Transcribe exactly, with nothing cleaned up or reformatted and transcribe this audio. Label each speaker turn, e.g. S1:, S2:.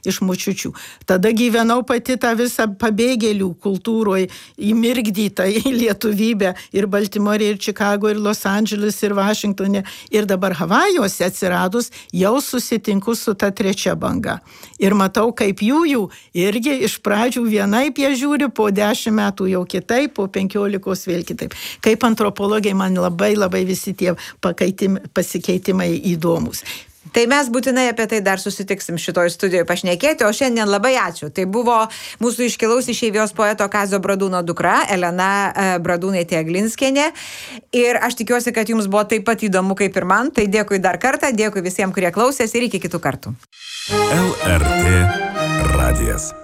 S1: iš močiučių. Tada gyvenau pati tą visą pabėgėlių kultūroje įmirgdytą į lietuvybę ir Baltimore, ir Čikago, ir Los Andželes, ir Vašingtone. Ir dabar Havajuose atsiradus jau susitinku su ta trečia banga. Ir matau, kaip jų jų irgi iš pradžių vienaip jie žiūri, po dešimt metų jau kitaip, po penkiolikos vėl kitaip. Kaip antropologai man labai labai visi tie pasikeitimai įdomus.
S2: Tai mes būtinai apie tai dar susitiksim šitoj studijoje pašnekėti, o šiandien labai ačiū. Tai buvo mūsų iškilaus išeivijos poeto Kazio Bradūno dukra, Elena Bradūnaitė Aglinskienė. Ir aš tikiuosi, kad jums buvo taip pat įdomu kaip ir man. Tai dėkui dar kartą, dėkui visiems, kurie klausėsi ir iki kitų kartų.
S3: L R T radijas.